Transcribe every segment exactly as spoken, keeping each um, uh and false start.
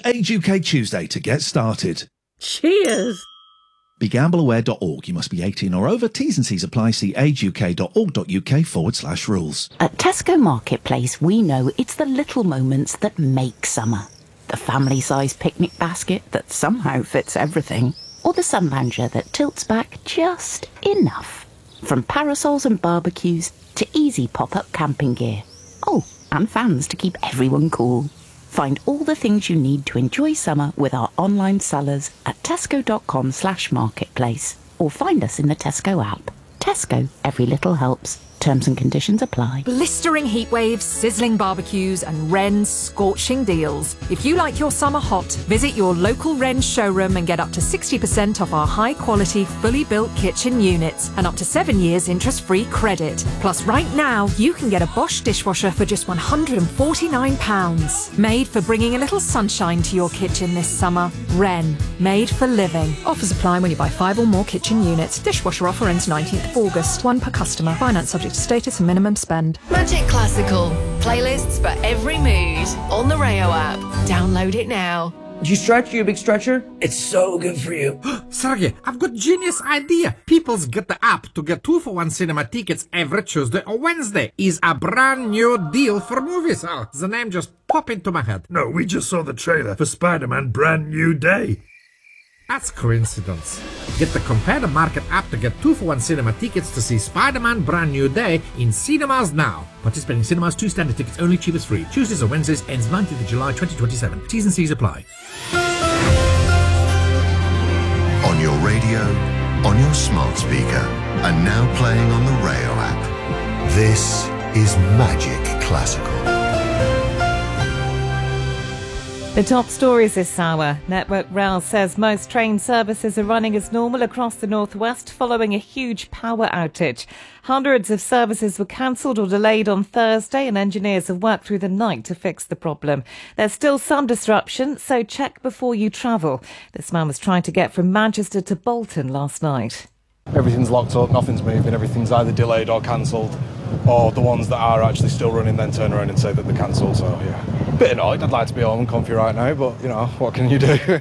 Age U K Tuesday to get started. Cheers! Be gamble aware dot org. You must be eighteen or over. T's and C's apply. See ageuk.org.uk forward slash rules. At Tesco Marketplace, we know it's the little moments that make summer. The family-sized picnic basket that somehow fits everything. Or the sun lounger that tilts back just enough. From parasols and barbecues to easy pop-up camping gear. Oh, and fans to keep everyone cool. Find all the things you need to enjoy summer with our online sellers at tesco.com slash marketplace. Or find us in the Tesco app. Tesco, every little helps. Terms and conditions apply. Blistering heat waves, sizzling barbecues and Wren's scorching deals. If you like your summer hot, visit your local Wren showroom and get up to sixty percent off our high-quality, fully built kitchen units and up to seven years interest-free credit. Plus, right now, you can get a Bosch dishwasher for just one hundred forty-nine pounds. Made for bringing a little sunshine to your kitchen this summer. Wren, made for living. Offers apply when you buy five or more kitchen units. Dishwasher offer ends nineteenth of August. One per customer. Finance subject to status and minimum spend. Magic Classical. Playlists for every mood. On the Rayo app. Download it now. Did you stretch, you big stretcher? It's so good for you. Sergey, I've got genius idea. People's get the app to get two for one cinema tickets every Tuesday or Wednesday. Is a brand new deal for movies. Oh, the name just popped into my head. No, we just saw the trailer for Spider-Man Brand New Day. That's coincidence. Get the Compare the Market app to get two for one cinema tickets to see Spider-Man Brand New Day in cinemas now. Participating cinemas, two standard tickets only, cheapest free. Tuesdays or Wednesdays, ends nineteenth of July twenty twenty-seven. T's and C's apply. On your radio, on your smart speaker, and now playing on the Rayo app. This is Magic Classical. The top stories this hour. Network Rail says most train services are running as normal across the northwest following a huge power outage. Hundreds of services were cancelled or delayed on Thursday and engineers have worked through the night to fix the problem. There's still some disruption, so check before you travel. This man was trying to get from Manchester to Bolton last night. Everything's locked up, nothing's moving, everything's either delayed or cancelled, or the ones that are actually still running then turn around and say that they're cancelled, so yeah. Bit annoyed, I'd like to be home and comfy right now, but you know, what can you do?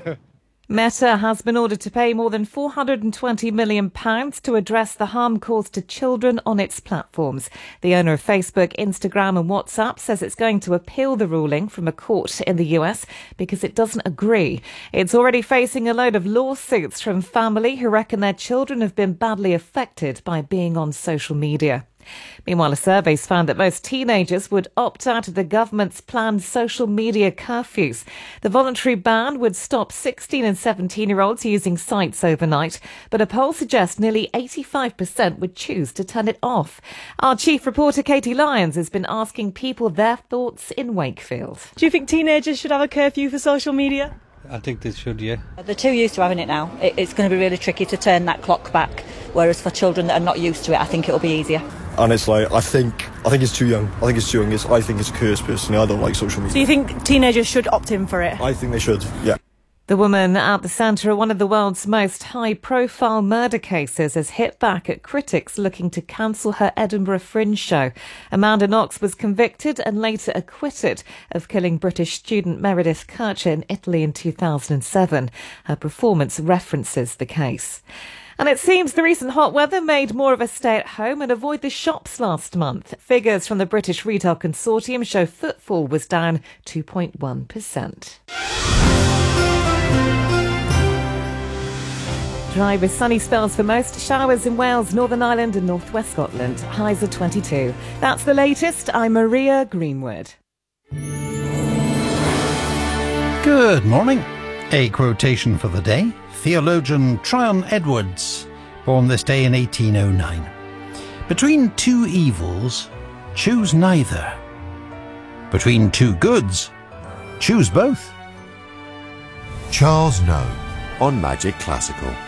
Meta has been ordered to pay more than four hundred twenty million pounds to address the harm caused to children on its platforms. The owner of Facebook, Instagram and WhatsApp says it's going to appeal the ruling from a court in the U S because it doesn't agree. It's already facing a load of lawsuits from family who reckon their children have been badly affected by being on social media. Meanwhile, a survey's found that most teenagers would opt out of the government's planned social media curfews. The voluntary ban would stop sixteen and seventeen-year-olds using sites overnight, but a poll suggests nearly eighty-five percent would choose to turn it off. Our chief reporter, Katie Lyons, has been asking people their thoughts in Wakefield. Do you think teenagers should have a curfew for social media? I think they should, yeah. They're too used to having it now. It's going to be really tricky to turn that clock back, whereas for children that are not used to it, I think it'll be easier. Honestly, I think I think it's too young. I think it's too young. It's, I think it's a curse, personally. I don't like social media. Do you think teenagers should opt in for it? I think they should, yeah. The woman at the centre of one of the world's most high-profile murder cases has hit back at critics looking to cancel her Edinburgh Fringe show. Amanda Knox was convicted and later acquitted of killing British student Meredith Kercher in Italy in two thousand seven. Her performance references the case. And it seems the recent hot weather made more of a stay at home and avoid the shops last month. Figures from the British Retail Consortium show footfall was down two point one percent. Dry with sunny spells for most. Showers in Wales, Northern Ireland and North West Scotland. Highs of twenty-two. That's the latest. I'm Maria Greenwood. Good morning. A quotation for the day. Theologian Tryon Edwards, born this day in eighteen oh nine. Between two evils, choose neither. Between two goods, choose both. Charles Noe on Magic Classical.